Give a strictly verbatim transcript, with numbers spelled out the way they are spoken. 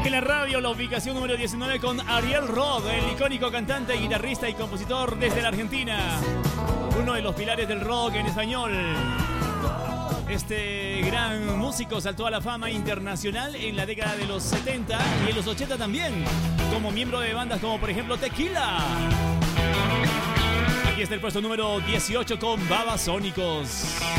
En la radio, la ubicación número diecinueve con Ariel Rod, el icónico cantante, guitarrista y compositor desde la Argentina. Uno de los pilares del rock en español. Este gran músico saltó a la fama internacional en la década de los setenta y en los ochenta también, como miembro de bandas como por ejemplo Tequila. Aquí está el puesto número dieciocho con Babasónicos.